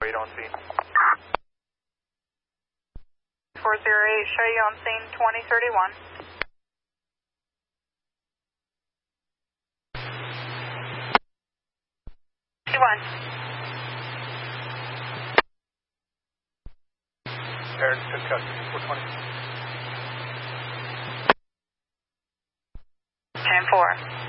408 on scene. 408, show you on scene 2031. Aaron, took custody, 420. 10-4.